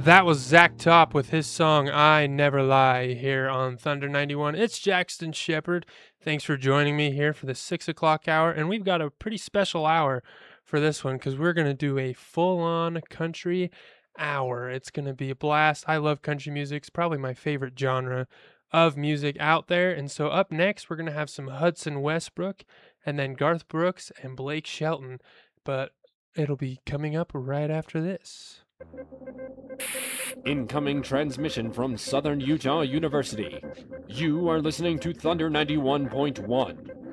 That was Zach Top with his song I Never Lie here on Thunder 91. It's Jackson Shepard. Thanks for joining me here for the 6 o'clock hour. And we've got a pretty special hour for this one because we're going to do a full on country hour. It's going to be a blast. I love country music. It's probably my favorite genre of music out there. And so up next, we're going to have some Hudson Westbrook and then Garth Brooks and Blake Shelton. But it'll be coming up right after this. Incoming transmission from Southern Utah University. You are listening to Thunder 91.1,